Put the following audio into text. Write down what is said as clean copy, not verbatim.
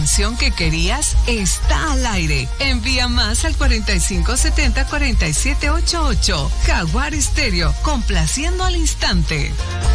canción que querías está al aire. Envía más al 4570-4788. Jaguar Stereo, complaciendo al instante.